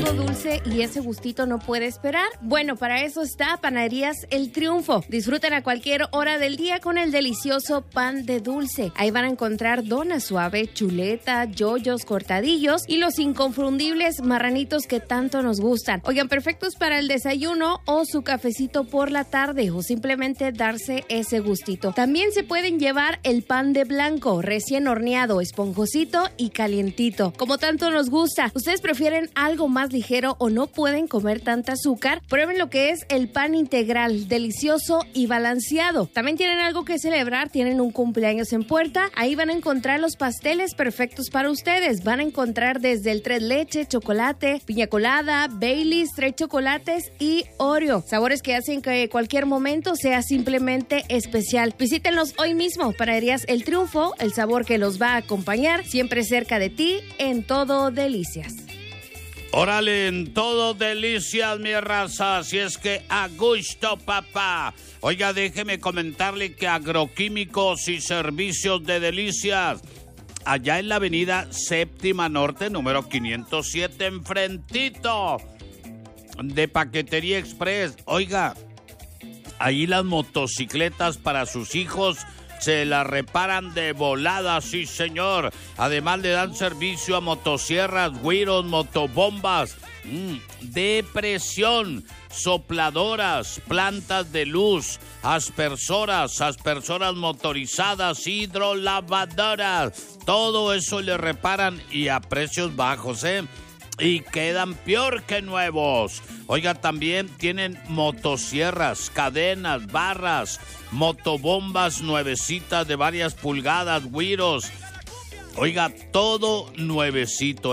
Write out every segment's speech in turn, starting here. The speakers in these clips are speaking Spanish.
algo dulce y ese gustito no puede esperar? Bueno, para eso está Panaderías El Triunfo. Disfruten a cualquier hora del día con el delicioso pan de dulce. Ahí van a encontrar dona suave, chuleta, yoyos, cortadillos y los inconfundibles marranitos que tanto nos gustan. Oigan, perfectos para el desayuno o su cafecito por la tarde o simplemente darse ese gustito. También se pueden llevar el pan de blanco, recién horneado, esponjosito y calientito, como tanto nos gusta. ¿Ustedes prefieren algo más ligero o no pueden comer tanta azúcar? Prueben lo que es el pan integral, delicioso y balanceado. También tienen algo que celebrar, tienen un cumpleaños en puerta. Ahí van a encontrar los pasteles perfectos para ustedes. Van a encontrar desde el tres leche, chocolate, piña colada, Baileys, 3 chocolates y Oreo. Sabores que hacen que cualquier momento sea simplemente especial. Visítenlos hoy mismo. Panaderías El Triunfo, el sabor que los va a acompañar siempre cerca de ti en Todo Delicias. Órale, en Todo Delicias, mi raza, si es que a gusto, papá. Oiga, déjeme comentarle que Agroquímicos y Servicios de Delicias, allá en la avenida Séptima Norte, número 507, enfrentito de Paquetería Express. Oiga, ahí las motocicletas para sus hijos se las reparan de volada, sí señor. Además le dan servicio a motosierras, güiros, motobombas, de presión, sopladoras, plantas de luz, aspersoras motorizadas, hidrolavadoras. Todo eso le reparan y a precios bajos, y quedan peor que nuevos. Oiga, también tienen motosierras, cadenas, barras, motobombas nuevecitas de varias pulgadas, güiros. Oiga, todo nuevecito,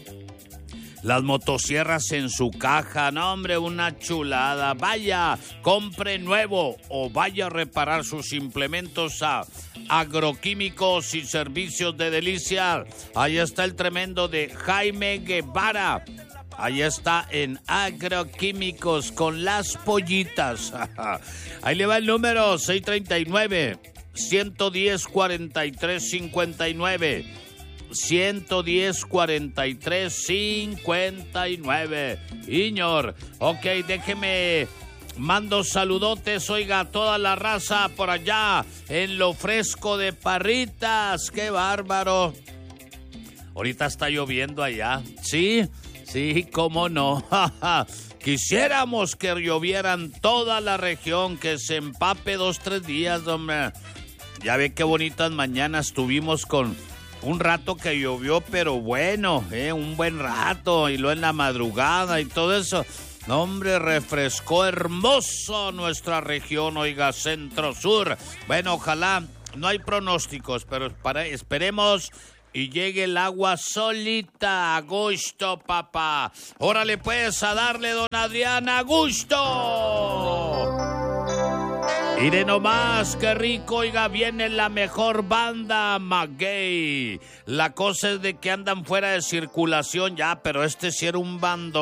Las motosierras en su caja, no hombre, una chulada. Vaya, compre nuevo o vaya a reparar sus implementos a Agroquímicos y Servicios de Delicias. Ahí está el tremendo de Jaime Guevara. Ahí está en Agroquímicos con las pollitas. Ahí le va el número 639-110-4359. 110-4359. Iñor, ok, déjeme, mando saludotes, oiga, a toda la raza por allá en lo fresco de Parritas. ¡Qué bárbaro! Ahorita está lloviendo allá. Sí, cómo no. Quisiéramos que llovieran toda la región, que se empape 2-3 días, hombre. Ya ve qué bonitas mañanas tuvimos con un rato que llovió, pero bueno, un buen rato, y luego en la madrugada y todo eso. No, hombre, refrescó hermoso nuestra región, oiga, centro-sur. Bueno, ojalá, no hay pronósticos, pero esperemos y llegue el agua solita. A gusto, papá. Órale pues, a darle, don Adrián, a gusto. Mire nomás, qué rico, oiga, viene la mejor banda, Maguey. La cosa es de que andan fuera de circulación ya, pero este sí era un bando.